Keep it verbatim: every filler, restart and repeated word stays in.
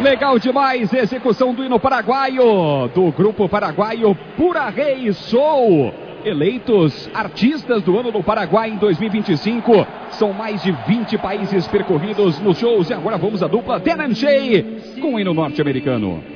Legal demais, execução do hino paraguaio, do grupo paraguaio Pura Rei Soul. Eleitos artistas do ano do Paraguai em dois mil e vinte e cinco. São mais de vinte países percorridos nos shows. E agora vamos à dupla Denanchey com o hino norte-americano.